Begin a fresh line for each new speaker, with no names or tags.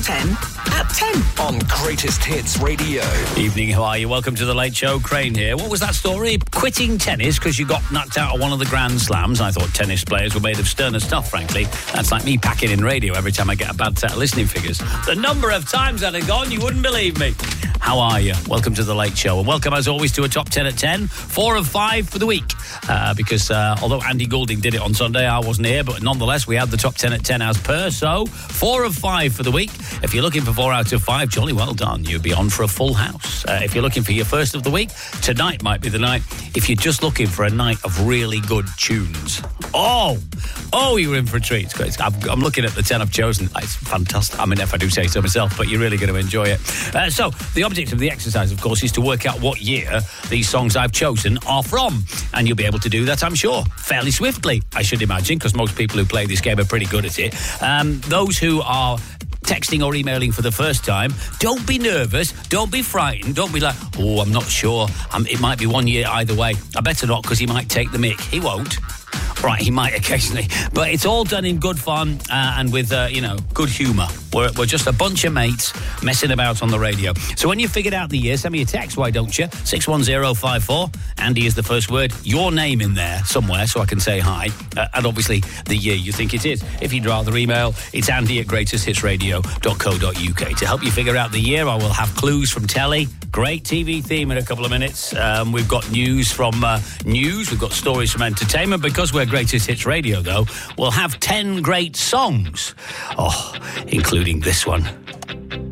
10 at 10
on Greatest Hits Radio.
Evening, how are you? Welcome to the Late Show. Crane here. What was that story? Quitting tennis because you got knocked out of one of the Grand Slams. I thought tennis players were made of sterner stuff, frankly. That's like me packing in radio every time I get a bad set of listening figures. The number of times that had gone, you wouldn't believe me. How are you? Welcome to the Late Show. And welcome, as always, to a Top 10 at 10. 4 of 5 for the week. Because although Andy Goulding did it on Sunday, I wasn't here. But nonetheless, we had the Top 10 at 10 as per. So, 4 of 5 for the week. If you're looking for 4 out of 5, jolly well done. You'd be on for a full house. If you're looking for your first of the week, tonight might be the night. If you're just looking for a night of really good tunes. Oh, you're in for a treat. It's great. I'm looking at the 10 I've chosen. It's fantastic. I mean, if I do say so myself, but you're really going to enjoy it. So, the object of the exercise, of course, is to work out what year these songs I've chosen are from. And you'll be able to do that, I'm sure, fairly swiftly, I should imagine, because most people who play this game are pretty good at it. Those who are texting or emailing for the first time, don't be nervous, don't be frightened, don't be like, oh, I'm not sure, it might be 1 year either way. I better not, because he might take the mick. He won't. Right, he might occasionally. But it's all done in good fun and with, good humour. We're just a bunch of mates messing about on the radio. So when you figured out the year, send me a text, why don't you? 61054. Andy is the first word. Your name in there somewhere so I can say hi. And obviously the year you think it is. If you'd rather email, it's andy@greatesthitsradio.co.uk. To help you figure out the year, I will have clues from telly. Great TV theme in a couple of minutes. We've got news from news. We've got stories from entertainment. Because we're Greatest Hits Radio, though, we'll have 10 great songs. Oh, including this one.